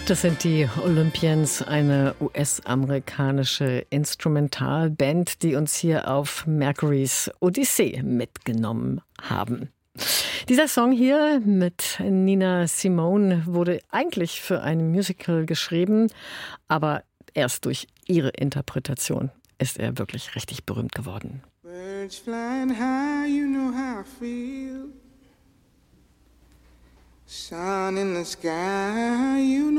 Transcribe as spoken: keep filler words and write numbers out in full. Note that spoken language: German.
Das sind die Olympians, eine U S-amerikanische Instrumentalband, die uns hier auf Mercurys Odyssee mitgenommen haben. Dieser Song hier mit Nina Simone wurde eigentlich für ein Musical geschrieben, aber erst durch ihre Interpretation ist er wirklich richtig berühmt geworden. Birds flying high, you know how I feel. Sun in the sky, you know